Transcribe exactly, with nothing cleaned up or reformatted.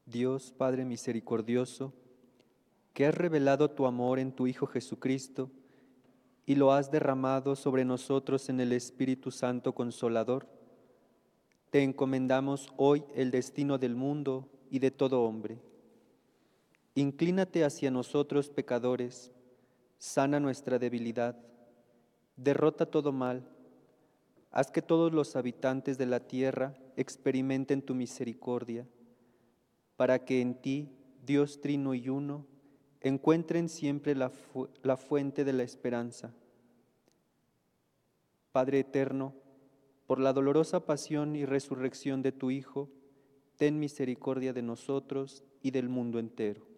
Dios Padre misericordioso, que has revelado tu amor en tu Hijo Jesucristo y lo has derramado sobre nosotros en el Espíritu Santo Consolador, te encomendamos hoy el destino del mundo y de todo hombre. Inclínate hacia nosotros pecadores, sana nuestra debilidad, derrota todo mal, haz que todos los habitantes de la tierra experimenten tu misericordia, para que en ti, Dios Trino y Uno, encuentren siempre la, fu- la fuente de la esperanza. Padre eterno, por la dolorosa pasión y resurrección de tu Hijo, ten misericordia de nosotros y del mundo entero.